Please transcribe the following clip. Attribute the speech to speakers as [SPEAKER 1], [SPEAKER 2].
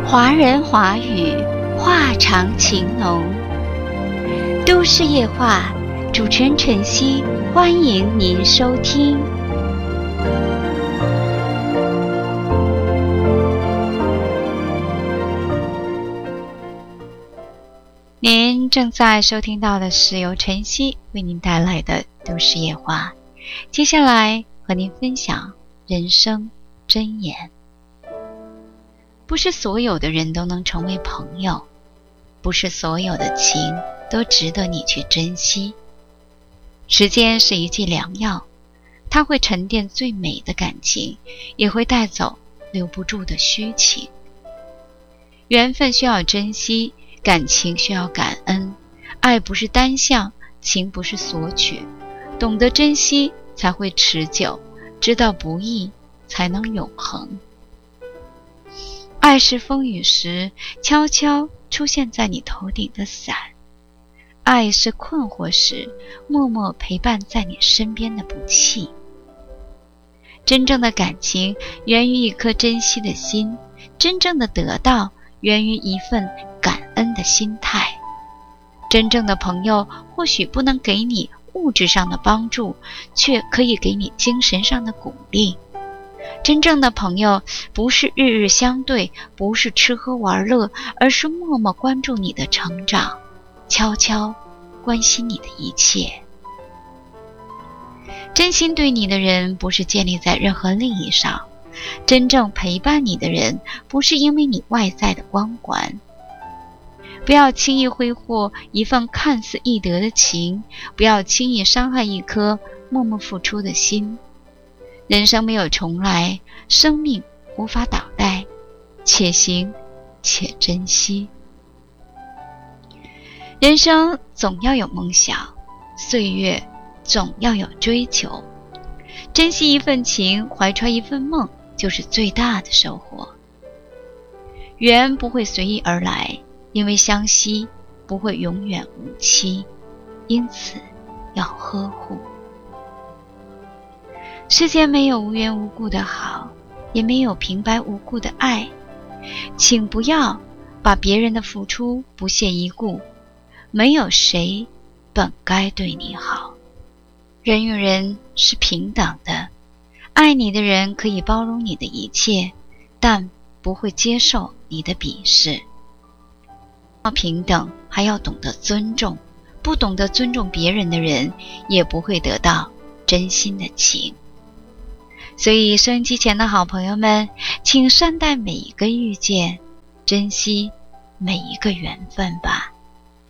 [SPEAKER 1] 华人华语，话长情浓。都市夜话，主持人晨曦，欢迎您收听。您正在收听到的是由晨曦为您带来的都市夜话，接下来和您分享人生箴言。不是所有的人都能成为朋友，不是所有的情都值得你去珍惜。时间是一剂良药，它会沉淀最美的感情，也会带走留不住的虚情。缘分需要珍惜，感情需要感恩，爱不是单向，情不是索取，懂得珍惜才会持久，知道不易才能永恒。爱是风雨时悄悄出现在你头顶的伞，爱是困惑时默默陪伴在你身边的不弃。真正的感情源于一颗珍惜的心，真正的得到源于一份感恩的心态。真正的朋友或许不能给你物质上的帮助，却可以给你精神上的鼓励。真正的朋友不是日日相对，不是吃喝玩乐，而是默默关注你的成长，悄悄关心你的一切。真心对你的人不是建立在任何利益上，真正陪伴你的人不是因为你外在的光环。不要轻易挥霍一份看似易得的情，不要轻易伤害一颗默默付出的心。人生没有重来，生命无法倒带，且行且珍惜。人生总要有梦想，岁月总要有追求。珍惜一份情，怀揣一份梦，就是最大的收获。缘不会随意而来，因为相惜不会永远无期，因此要呵护。世间没有无缘无故的好，也没有平白无故的爱，请不要把别人的付出不屑一顾，没有谁本该对你好。人与人是平等的，爱你的人可以包容你的一切，但不会接受你的鄙视。要平等，还要懂得尊重，不懂得尊重别人的人，也不会得到真心的情。所以收音机前的好朋友们，请善待每一个遇见，珍惜每一个缘分吧。